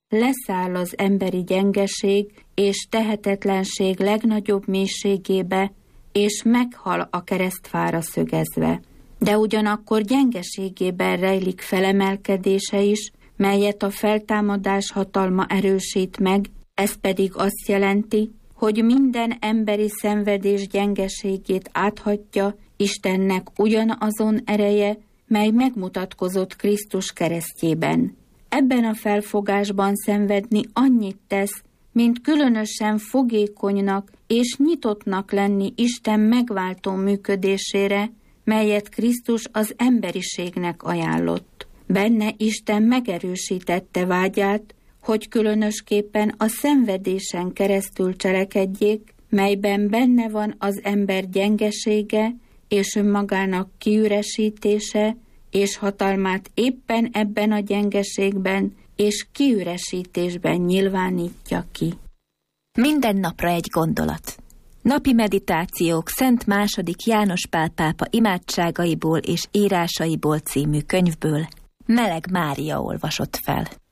leszáll az emberi gyengeség és tehetetlenség legnagyobb mélységébe, és meghal a keresztfára szögezve. De ugyanakkor gyengeségében rejlik felemelkedése is, melyet a feltámadás hatalma erősít meg, ez pedig azt jelenti, hogy minden emberi szenvedés gyengeségét áthatja Istennek ugyanazon ereje, mely megmutatkozott Krisztus keresztjében. Ebben a felfogásban szenvedni annyit tesz, mint különösen fogékonynak és nyitottnak lenni Isten megváltó működésére, melyet Krisztus az emberiségnek ajánlott. Benne Isten megerősítette vágyát, hogy különösképpen a szenvedésen keresztül cselekedjék, melyben benne van az ember gyengesége és önmagának kiüresítése, és hatalmát éppen ebben a gyengeségben és kiüresítésben nyilvánítja ki. Minden napra egy gondolat. Napi meditációk Szent II. János Pál pápa imádságaiból és írásaiból című könyvből Meleg Mária olvasott fel.